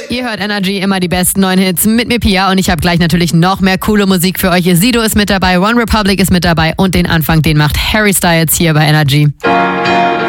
Ihr hört Energy, immer die besten neuen Hits mit mir, Pia. Und ich habe gleich natürlich noch mehr coole Musik für euch. Sido ist mit dabei, One Republic ist mit dabei und den Anfang, den macht Harry Styles hier bei Energy.